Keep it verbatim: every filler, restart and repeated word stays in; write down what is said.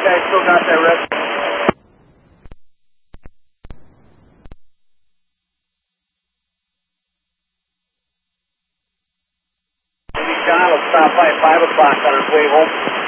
guys still got that rest? Maybe John will stop by at five o'clock on his way home.